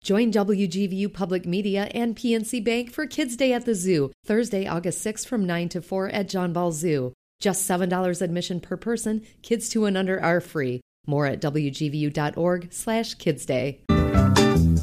Join WGVU Public Media and PNC Bank for Kids Day at the Zoo, Thursday, August 6th from 9 to 4 at John Ball Zoo. Just $7 admission per person. Kids 2 and under are free. More at WGVU.org/kidsday.